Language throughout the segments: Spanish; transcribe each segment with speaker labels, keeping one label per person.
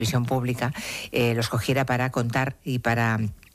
Speaker 1: televisión pública, los cogiera para contar y para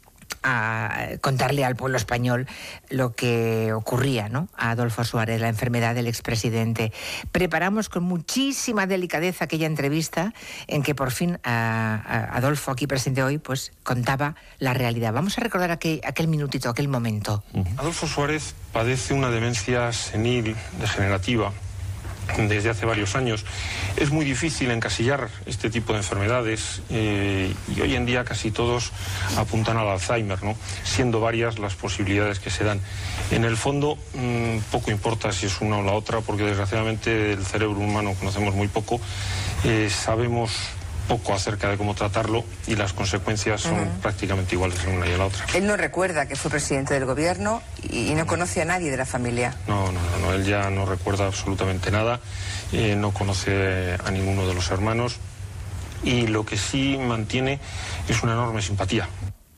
Speaker 1: contarle al pueblo español lo que ocurría, ¿no?, a Adolfo Suárez, la enfermedad del expresidente. Preparamos con muchísima delicadeza aquella entrevista en que por fin Adolfo, aquí presente hoy, pues contaba la realidad. Vamos a recordar aquel minutito, aquel momento.
Speaker 2: Adolfo Suárez padece una demencia senil degenerativa desde hace varios años. Es muy difícil encasillar este tipo de enfermedades y hoy en día casi todos apuntan al Alzheimer, ¿no?, siendo varias las posibilidades que se dan. En el fondo poco importa si es una o la otra, porque desgraciadamente el cerebro humano conocemos muy poco, sabemos poco acerca de cómo tratarlo y las consecuencias son prácticamente iguales en una y en la otra.
Speaker 3: Él no recuerda que fue presidente del gobierno y no conoce a nadie de la familia.
Speaker 2: No, él ya no recuerda absolutamente nada, no conoce a ninguno de los hermanos y lo que sí mantiene es una enorme simpatía.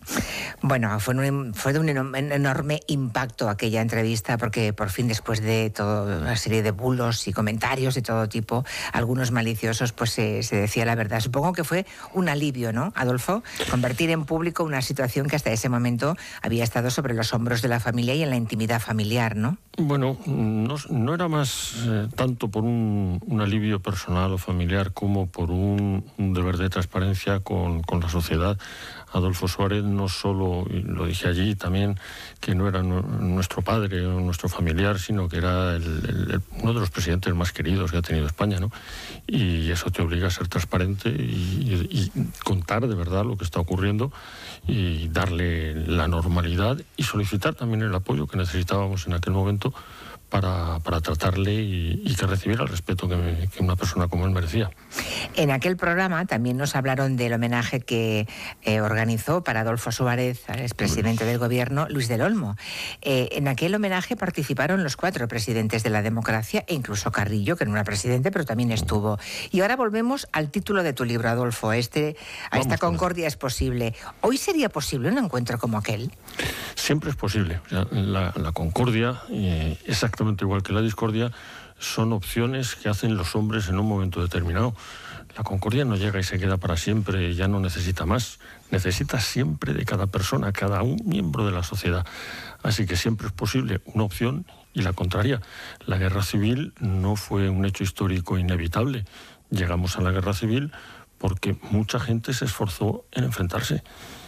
Speaker 1: Bueno, fue de un enorme impacto aquella entrevista, porque por fin, después de toda una serie de bulos y comentarios de todo tipo, algunos maliciosos, pues se decía la verdad. Supongo que fue un alivio, ¿no, Adolfo?, convertir en público una situación que hasta ese momento había estado sobre los hombros de la familia y en la intimidad familiar, ¿no?
Speaker 4: Bueno, no era más tanto por un alivio personal o familiar como por un deber de transparencia con la sociedad. Adolfo Suárez no solo, y lo dije allí también, que no era nuestro padre o nuestro familiar, sino que era uno de los presidentes más queridos que ha tenido España, ¿no? Y eso te obliga a ser transparente y contar de verdad lo que está ocurriendo y darle la normalidad y solicitar también el apoyo que necesitábamos en aquel momento para tratarle y que recibiera el respeto que una persona como él merecía.
Speaker 1: En aquel programa también nos hablaron del homenaje que organizó para Adolfo Suárez, al expresidente del gobierno, Luis del Olmo. En aquel homenaje participaron los 4 presidentes de la democracia e incluso Carrillo, que no era presidente, pero también estuvo. Y ahora volvemos al título de tu libro, Adolfo, a esta concordia es posible. ¿Hoy sería posible un encuentro como aquel?
Speaker 4: Siempre es posible. O sea, la concordia, exactamente igual que la discordia, son opciones que hacen los hombres en un momento determinado. La concordia no llega y se queda para siempre, ya no necesita más. Necesita siempre de cada persona, cada un miembro de la sociedad. Así que siempre es posible una opción y la contraria. La guerra civil no fue un hecho histórico inevitable. Llegamos a la guerra civil porque mucha gente se esforzó en enfrentarse.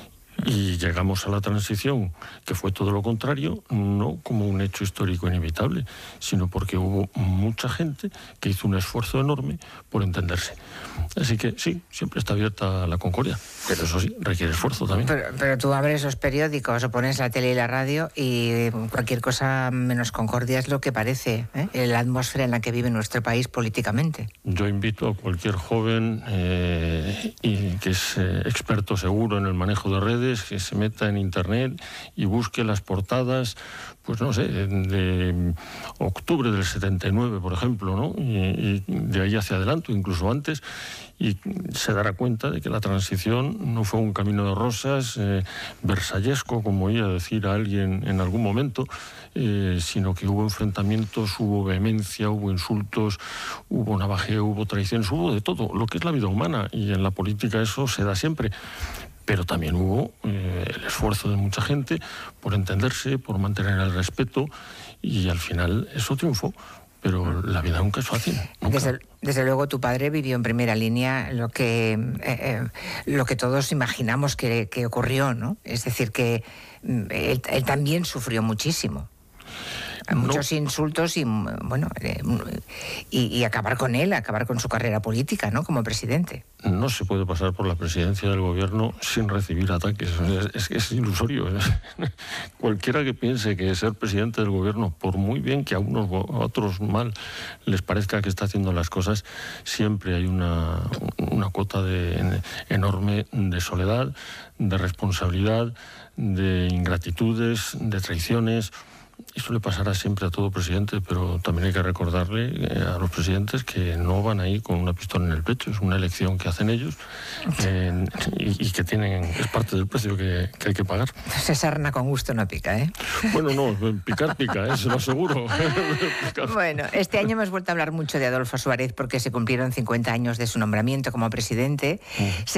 Speaker 4: Y llegamos a la transición, que fue todo lo contrario, no como un hecho histórico inevitable, sino porque hubo mucha gente que hizo un esfuerzo enorme por entenderse. Así que sí, siempre está abierta la concordia, pero eso sí, requiere esfuerzo también.
Speaker 1: Pero tú abres los periódicos o pones la tele y la radio y cualquier cosa menos concordia es lo que parece, la atmósfera en la que vive nuestro país políticamente.
Speaker 4: Yo invito a cualquier joven y que es experto seguro en el manejo de redes, que se meta en internet y busque las portadas, pues no sé, de octubre del 79, por ejemplo, ¿no? Y de ahí hacia adelante, incluso antes, y se dará cuenta de que la transición no fue un camino de rosas versallesco, como oía decir a alguien en algún momento, sino que hubo enfrentamientos, hubo vehemencia, hubo insultos, hubo navajeo, hubo traiciones, hubo de todo, lo que es la vida humana, y en la política eso se da siempre. Pero también hubo el esfuerzo de mucha gente por entenderse, por mantener el respeto, y al final eso triunfó. Pero la vida nunca es fácil.
Speaker 1: Desde luego tu padre vivió en primera línea lo que todos imaginamos que ocurrió, ¿no? Es decir, que él también sufrió muchísimo. Muchos insultos y bueno, y acabar con él, acabar con su carrera política, ¿no?, como presidente.
Speaker 4: No se puede pasar por la presidencia del gobierno sin recibir ataques. Es ilusorio. Cualquiera que piense que ser presidente del gobierno, por muy bien que a unos o a otros mal les parezca que está haciendo las cosas, siempre hay una cuota enorme de soledad, de responsabilidad, de ingratitudes, de traiciones. Eso le pasará siempre a todo presidente, pero también hay que recordarle a los presidentes que no van ahí con una pistola en el pecho. Es una elección que hacen ellos y que es parte del precio que hay que pagar.
Speaker 1: Se sarna con gusto no pica, ¿eh?
Speaker 4: Bueno, no, picar pica, se lo aseguro.
Speaker 1: Bueno, este año hemos vuelto a hablar mucho de Adolfo Suárez porque se cumplieron 50 años de su nombramiento como presidente.